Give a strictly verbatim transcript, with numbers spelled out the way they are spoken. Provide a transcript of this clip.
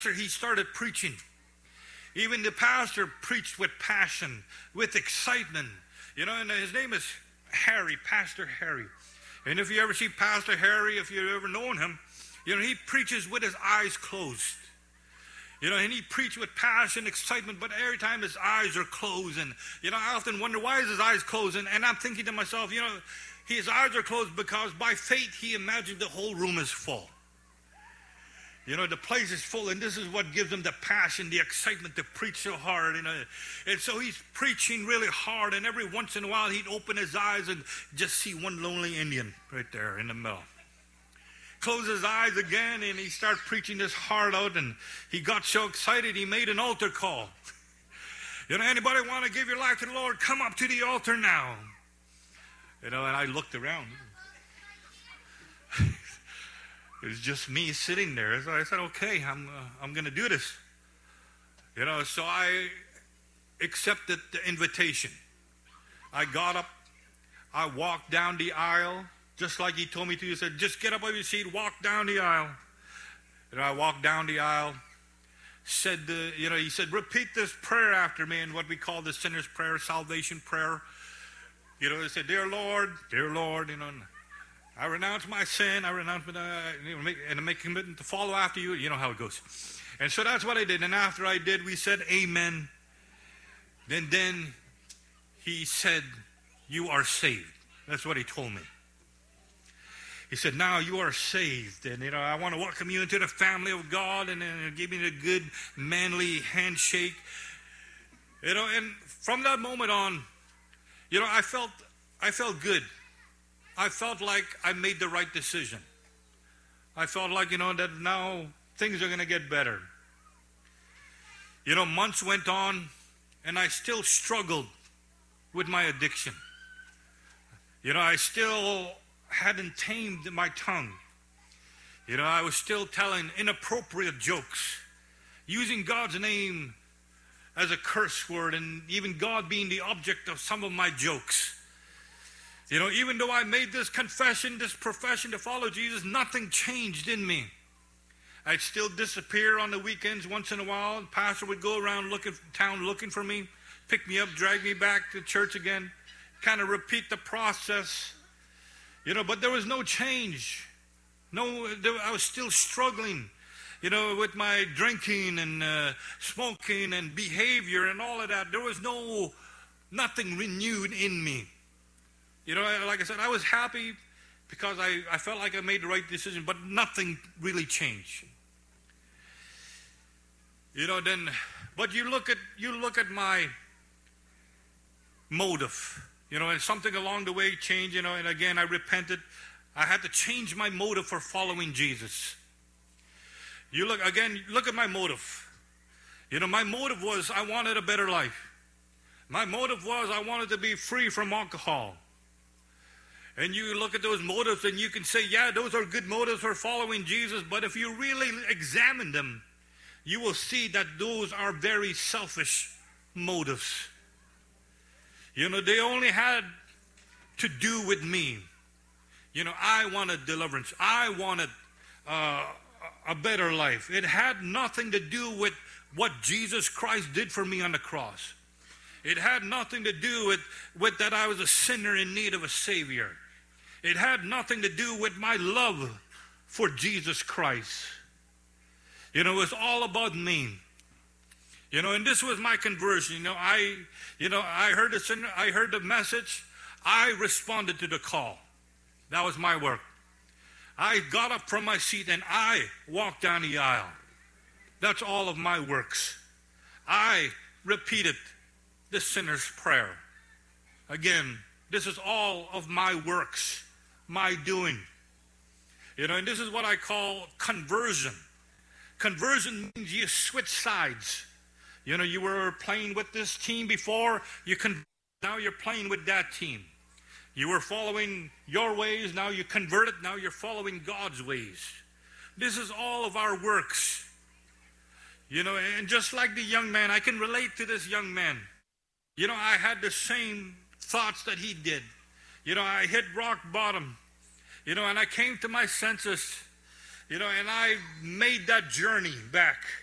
he started preaching. Even the pastor preached with passion, with excitement. You know, and his name is Harry, Pastor Harry. And if you ever see Pastor Harry, if you've ever known him, you know, he preaches with his eyes closed. You know, and he preached with passion, excitement, but every time his eyes are closed. And, you know, I often wonder, why is his eyes closed? And, and I'm thinking to myself, you know, his eyes are closed because by faith he imagined the whole room is full. You know, the place is full, and this is what gives him the passion, the excitement to preach so hard. You know, and so he's preaching really hard, and every once in a while he'd open his eyes and just see one lonely Indian right there in the middle. Close his eyes again, and he started preaching his heart out, and he got so excited he made an altar call. You know, anybody want to give your life to the Lord? Come up to the altar now. You know, and I looked around. It was just me sitting there. So I said, okay, I'm uh, I'm going to do this. You know, so I accepted the invitation. I got up. I walked down the aisle, just like he told me to. He said, just get up out of your seat, walk down the aisle. You know, I walked down the aisle, said, the, you know, he said, repeat this prayer after me, in what we call the sinner's prayer, salvation prayer. You know, he said, dear Lord, dear Lord, you know, I renounce my sin, I renounce, uh, you know, make, and I make a commitment to follow after you. You know how it goes. And so that's what I did. And after I did, we said, amen. Then, then he said, you are saved. That's what he told me. He said, now you are saved. And, you know, I want to welcome you into the family of God. And then give me a good, manly handshake. You know, and from that moment on, you know, I felt, I felt good. I felt like I made the right decision. I felt like, you know, that now things are going to get better. You know, months went on, and I still struggled with my addiction. You know, I still hadn't tamed my tongue. You know, I was still telling inappropriate jokes, using God's name as a curse word, and even God being the object of some of my jokes. You know, even though I made this confession, this profession to follow Jesus, nothing changed in me. I'd still disappear on the weekends once in a while. The pastor would go around looking town looking for me, pick me up, drag me back to church again, kind of repeat the process. You know, but there was no change. No, there, I was still struggling, you know, with my drinking and uh, smoking and behavior and all of that. There was no, nothing renewed in me. You know, like I said, I was happy because I, I felt like I made the right decision, but nothing really changed. You know, then, but you look at, you look at my motive, you know, and something along the way changed, you know, and again, I repented. I had to change my motive for following Jesus. You look, again, look at my motive. You know, my motive was I wanted a better life. My motive was I wanted to be free from alcohol. And you look at those motives and you can say, yeah, those are good motives for following Jesus. But if you really examine them, you will see that those are very selfish motives. You know, they only had to do with me. You know, I wanted deliverance. I wanted uh, a better life. It had nothing to do with what Jesus Christ did for me on the cross. It had nothing to do with, with that I was a sinner in need of a Savior. It had nothing to do with my love for Jesus Christ. You know, it was all about me. You know, and this was my conversion. You know, I, you know, I heard the sinner, I heard the message. I responded to the call. That was my work. I got up from my seat and I walked down the aisle. That's all of my works. I repeated the sinner's prayer. Again, this is all of my works, my doing. You know, and this is what I call conversion. Conversion means you switch sides. You know, you were playing with this team before, you con- now you're playing with that team. You were following your ways, now you converted, now you're following God's ways. This is all of our works. You know, and just like the young man, I can relate to this young man. You know, I had the same thoughts that he did. You know, I hit rock bottom. You know, and I came to my senses. You know, and I made that journey back.